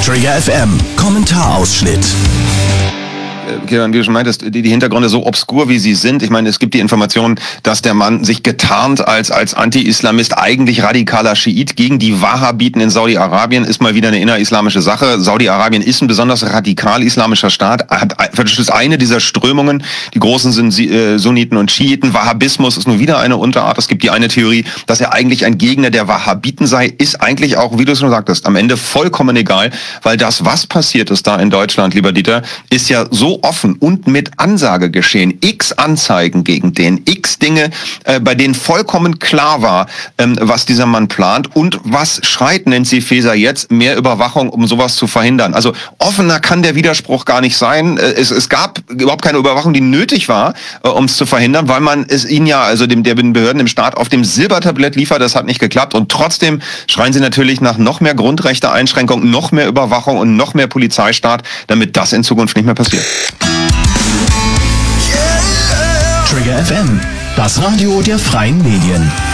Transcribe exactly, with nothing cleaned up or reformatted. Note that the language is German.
Trigger F M, Kommentarausschnitt. Wie du schon meintest, die, die Hintergründe so obskur, wie sie sind. Ich meine, es gibt die Information, dass der Mann sich getarnt als als Anti-Islamist, eigentlich radikaler Schiit gegen die Wahhabiten in Saudi-Arabien, ist mal wieder eine innerislamische Sache. Saudi-Arabien ist ein besonders radikal-islamischer Staat, hat ist eine dieser Strömungen. Die großen sind äh, Sunniten und Schiiten. Wahhabismus ist nur wieder eine Unterart. Es gibt die eine Theorie, dass er eigentlich ein Gegner der Wahhabiten sei, ist eigentlich auch, wie du es schon sagtest, am Ende vollkommen egal, weil das, was passiert ist da in Deutschland, lieber Dieter, ist ja so offen und mit Ansage geschehen. X Anzeigen gegen den, X Dinge, äh, bei denen vollkommen klar war, ähm, was dieser Mann plant und was schreit Nancy Faeser jetzt? Mehr Überwachung, um sowas zu verhindern. Also offener kann der Widerspruch gar nicht sein. Äh, es, es gab überhaupt keine Überwachung, die nötig war, äh, um es zu verhindern, weil man es ihnen ja, also dem der Behörden im Staat, auf dem Silbertablett liefert. Das hat nicht geklappt und trotzdem schreien sie natürlich nach noch mehr Grundrechte-Einschränkungen, noch mehr Überwachung und noch mehr Polizeistaat, damit das in Zukunft nicht mehr passiert. Trigger F M, das Radio der freien Medien.